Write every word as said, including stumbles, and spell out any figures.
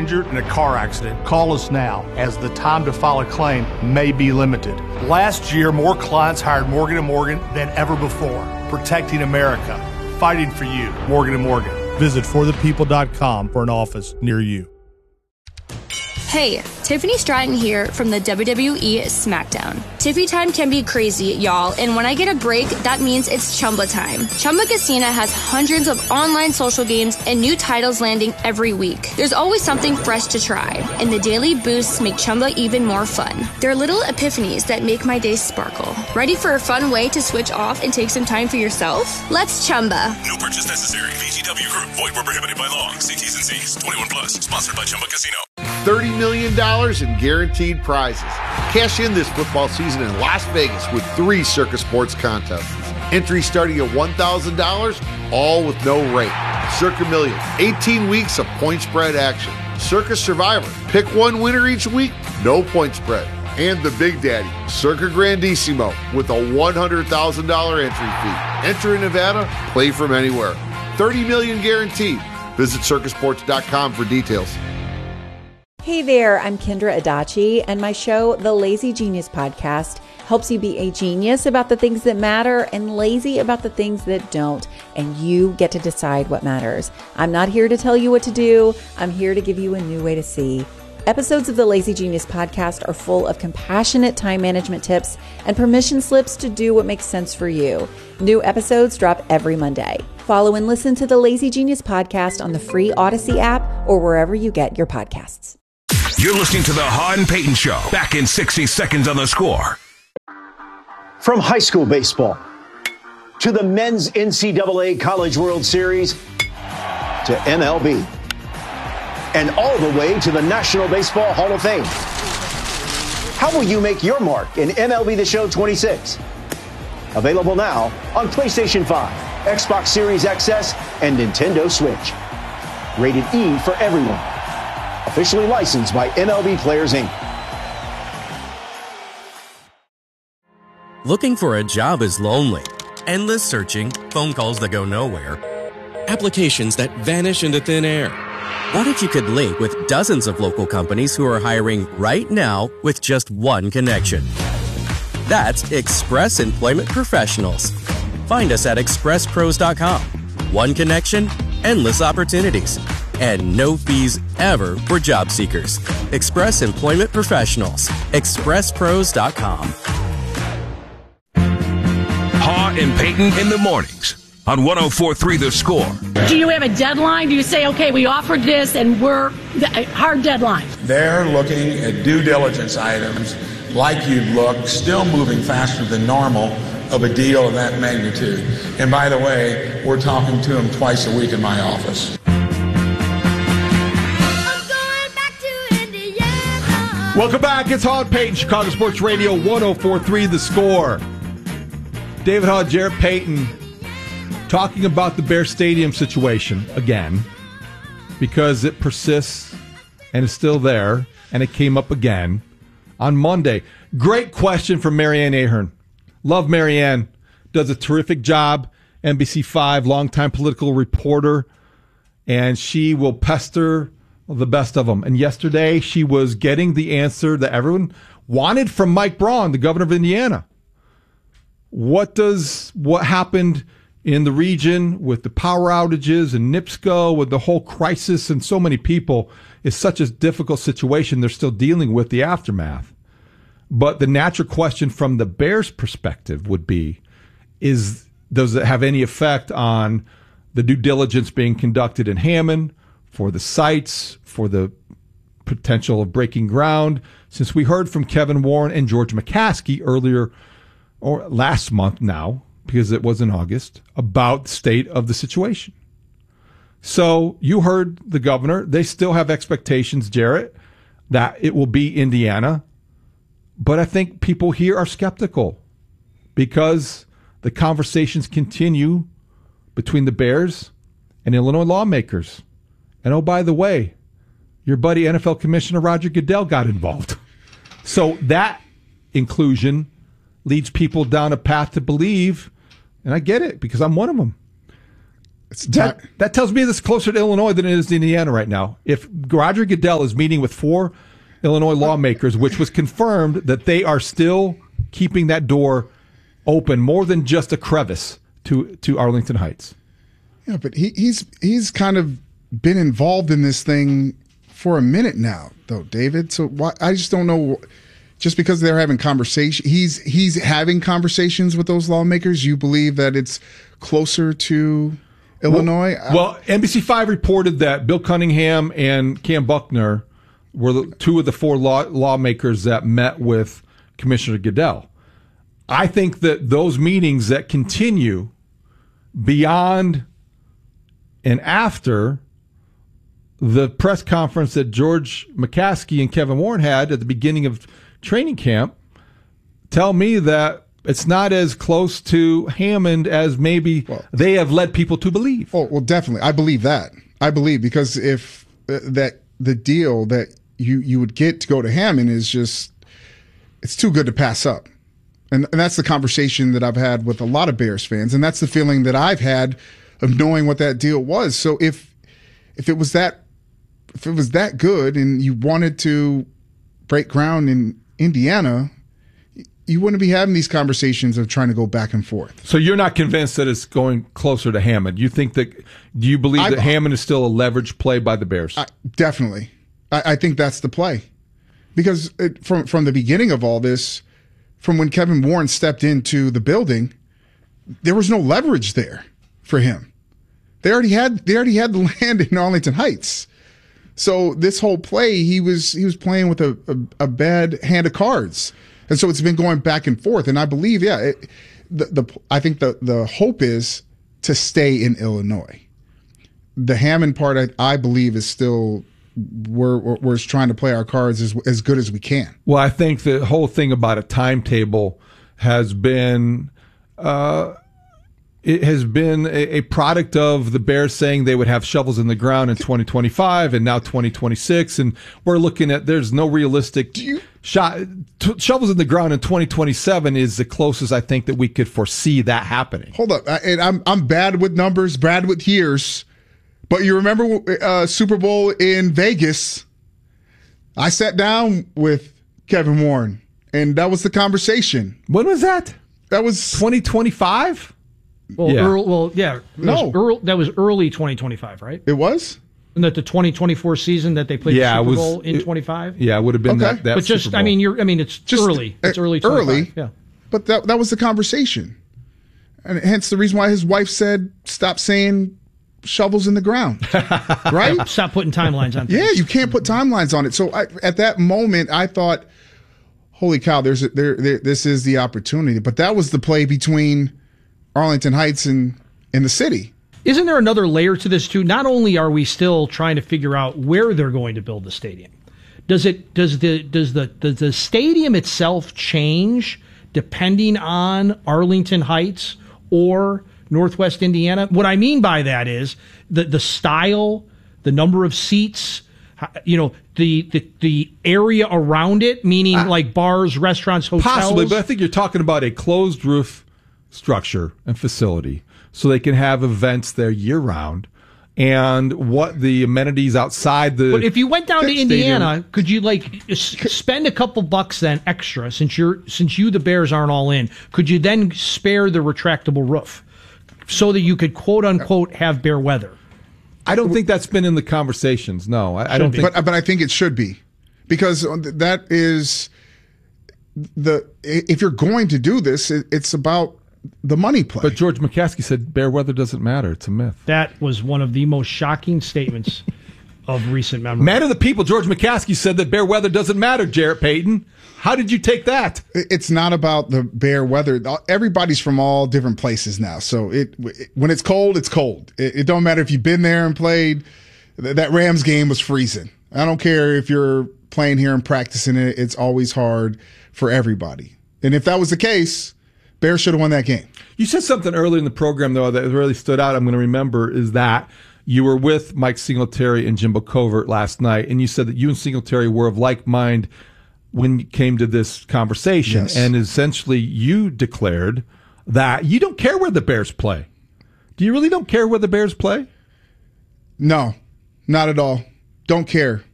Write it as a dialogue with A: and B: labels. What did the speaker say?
A: injured in a car accident, call us now, as the time to file a claim may be limited. Last year, more clients hired Morgan and Morgan than ever before, protecting America, fighting for you. Morgan and Morgan. Visit for the people dot com for an office near you.
B: Hey, Tiffany Stratton here from the W W E SmackDown. Tiffy time can be crazy, y'all, and when I get a break, that means it's Chumba time. Chumba Casino has hundreds of online social games and new titles landing every week. There's always something fresh to try, and the daily boosts make Chumba even more fun. There are little epiphanies that make my day sparkle. Ready for a fun way to switch off and take some time for yourself? Let's Chumba.
C: No purchase necessary. V G W Group. Void where prohibited by law. See T's and C's. twenty-one plus. Sponsored by Chumba Casino.
D: thirty million dollars in guaranteed prizes. Cash in this football season in Las Vegas with three Circa Sports contests. Entry starting at one thousand dollars, all with no rate. Circa Million, eighteen weeks of point spread action. Circa Survivor, pick one winner each week, no point spread. And the Big Daddy, Circa Grandissimo, with a one hundred thousand dollars entry fee. Enter in Nevada, play from anywhere. thirty million dollars guaranteed. Visit circa sports dot com for details.
E: Hey there, I'm Kendra Adachi, and my show, The Lazy Genius Podcast, helps you be a genius about the things that matter and lazy about the things that don't, and you get to decide what matters. I'm not here to tell you what to do. I'm here to give you a new way to see. Episodes of the Lazy Genius Podcast are full of compassionate time management tips and permission slips to do what makes sense for you. New episodes drop every Monday. Follow and listen to the Lazy Genius Podcast on the free Odyssey app or wherever you get your podcasts.
C: You're listening to the Han Payton Show. Back in sixty seconds on The Score.
F: From high school baseball to the men's N C double A College World Series to M L B and all the way to the National Baseball Hall of Fame. How will you make your mark in M L B The Show twenty-six? Available now on PlayStation five, Xbox Series X S, and Nintendo Switch. Rated E for everyone. Officially licensed by M L B Players, Incorporated.
G: Looking for a job is lonely. Endless searching, phone calls that go nowhere, applications that vanish into thin air. What if you could link with dozens of local companies who are hiring right now with just one connection? That's Express Employment Professionals. Find us at express pros dot com. One connection, endless opportunities, and no fees ever for job seekers. Express Employment Professionals. express pros dot com.
C: Ha and Payton in the mornings on one oh four point three The Score.
H: Do you have a deadline? Do you say, okay, we offered this and we're a hard deadline?
I: They're looking at due diligence items like you'd look, still moving faster than normal of a deal of that magnitude. And by the way, we're talking to them twice a week in my office.
J: Welcome back. It's Han Payton, Chicago Sports Radio, one oh four point three The Score. David Hall, Jarrett Payton, talking about the Bear Stadium situation again, because it persists and is still there, and it came up again on Monday. Great question from Marianne Ahern. Love Marianne. Does a terrific job. N B C five, longtime political reporter, and she will pester the best of them. And yesterday, she was getting the answer that everyone wanted from Mike Braun, the governor of Indiana. What does what happened in the region with the power outages and NIPSCO, with the whole crisis and so many people, is such a difficult situation. They're still dealing with the aftermath. But the natural question from the Bears' perspective would be, is does it have any effect on the due diligence being conducted in Hammond, for the sites, for the potential of breaking ground? Since we heard from Kevin Warren and George McCaskey earlier, or last month now, because it was in August, about the state of the situation. So you heard the governor. They still have expectations, Jarrett, that it will be Indiana. But I think people here are skeptical because the conversations continue between the Bears and Illinois lawmakers. And oh, by the way, your buddy N F L Commissioner Roger Goodell got involved. So that inclusion leads people down a path to believe, and I get it because I'm one of them,
K: It's
J: that, that tells me it's closer to Illinois than it is to Indiana right now. If Roger Goodell is meeting with four Illinois lawmakers, which was confirmed that they are still keeping that door open more than just a crevice to, to Arlington Heights.
K: Yeah, but he, he's he's kind of been involved in this thing for a minute now, though, David. So why, I just don't know. Just because they're having conversation, he's he's having conversations with those lawmakers. You believe that it's closer to Illinois?
J: Well, well, N B C five reported that Bill Cunningham and Cam Buckner were the, two of the four law, lawmakers that met with Commissioner Goodell. I think that those meetings that continue beyond and after the press conference that George McCaskey and Kevin Warren had at the beginning of training camp tell me that it's not as close to Hammond as maybe well, they have led people to believe.
K: Oh, well, definitely. I believe that. I believe because if uh, that the deal that you, you would get to go to Hammond is just, it's too good to pass up. And, and that's the conversation that I've had with a lot of Bears fans. And that's the feeling that I've had of knowing what that deal was. So if, if it was that, if it was that good and you wanted to break ground in Indiana, you wouldn't be having these conversations of trying to go back and forth.
J: So you're not convinced that it's going closer to Hammond. You think that, do you believe I, that Hammond is still a leverage play by the Bears?
K: I, definitely. I, I think that's the play. Because it, from, from the beginning of all this, from when Kevin Warren stepped into the building, there was no leverage there for him. They already had, they already had the land in Arlington Heights. So this whole play, he was he was playing with a, a, a bad hand of cards, and so it's been going back and forth. And I believe, yeah, it, the the I think the the hope is to stay in Illinois. The Hammond part, I, I believe, is still we're we're trying to play our cards as as good as we can.
J: Well, I think the whole thing about a timetable has been. Uh, It has been a, a product of the Bears saying they would have shovels in the ground in twenty twenty-five and now twenty twenty-six. And we're looking at, there's no realistic you, shot. T- shovels in the ground in twenty twenty-seven is the closest I think that we could foresee that happening.
K: Hold up. I, and I'm, I'm bad with numbers, bad with years. But you remember uh, Super Bowl in Vegas? I sat down with Kevin Warren, and that was the conversation.
J: When was that?
K: That was
J: twenty twenty-five?
L: Well,
J: yeah.
L: Earl, well, yeah. That
K: no,
L: was early, that was early twenty twenty-five, right?
K: It was.
L: And that the twenty twenty-four season that they played
J: yeah,
L: the Super
J: was,
L: Bowl in
J: it,
L: twenty-five.
J: Yeah, it would have been
K: okay.
J: that. that
L: but just,
J: Super Bowl.
L: I mean, you're. I mean, it's just early. It's early.
K: Early.
L: Yeah.
K: But that that was the conversation, and hence the reason why his wife said, "Stop saying shovels in the ground." Right?
L: Stop putting timelines on things.
K: Yeah, you can't put timelines on it. So I, at that moment, I thought, "Holy cow! There's a, there, there. This is the opportunity." But that was the play between Arlington Heights and. in the city.
L: Isn't there another layer to this too? Not only are we still trying to figure out where they're going to build the stadium, does it does the does the does the stadium itself change depending on Arlington Heights or Northwest Indiana? What I mean by that is the the style, the number of seats, you know, the the, the area around it, meaning uh, like bars, restaurants, hotels.
J: Possibly, but I think you're talking about a closed roof structure and facility. So they can have events there year round, and what the amenities outside the.
L: But if you went down to Indiana,
J: stadium,
L: could you like spend a couple bucks then extra since you're since you the Bears aren't all in? Could you then spare the retractable roof so that you could quote unquote have bear weather?
J: I don't think that's been in the conversations. No, I, I don't think.
K: But but I think it should be, because that is the if you're going to do this, it, it's about. The money play.
J: But George McCaskey said bear weather doesn't matter. It's a myth.
L: That was one of the most shocking statements of recent memory.
J: Man of the people, George McCaskey said that bear weather doesn't matter, Jarrett Payton. How did you take that?
K: It's not about the bear weather. Everybody's from all different places now. So it, it when it's cold, it's cold. It, it don't matter if you've been there and played. That Rams game was freezing. I don't care if you're playing here and practicing it. It's always hard for everybody. And if that was the case, Bears should have won that game.
J: You said something earlier in the program, though, that really stood out. I'm going to remember is that you were with Mike Singletary and Jimbo Covert last night, and you said that you and Singletary were of like mind when you came to this conversation.
K: Yes.
J: And essentially, you declared that you don't care where the Bears play. Do you really don't care where the Bears play?
K: No, not at all. Don't care.